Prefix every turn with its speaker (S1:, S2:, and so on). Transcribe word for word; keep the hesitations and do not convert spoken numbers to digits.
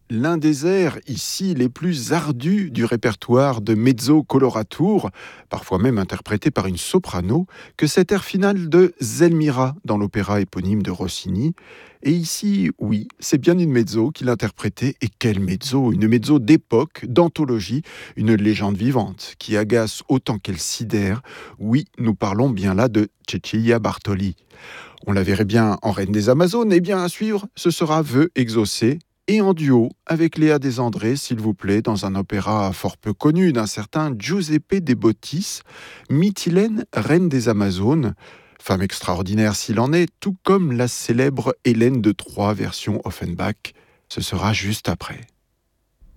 S1: l'un des airs ici les plus ardus du répertoire de mezzo coloratur, parfois même interprété par une soprano, que cet air final de Zelmira dans l'opéra éponyme de Rossini. Et ici, oui, c'est bien une mezzo qu'il interprétait, et quelle mezzo, une mezzo d'époque, d'anthologie, une légende vivante qui agace autant qu'elle sidère. Oui, nous parlons bien là de Cecilia Bartoli. On la verrait bien en Reine des Amazones, et bien à suivre, ce sera Vœux exaucés, et en duo avec Léa Desandré, s'il vous plaît, dans un opéra fort peu connu d'un certain Giuseppe De Bottis, Mytilène, Reine des Amazones, femme extraordinaire s'il en est, tout comme la célèbre Hélène de Troie version Offenbach. Ce sera juste après.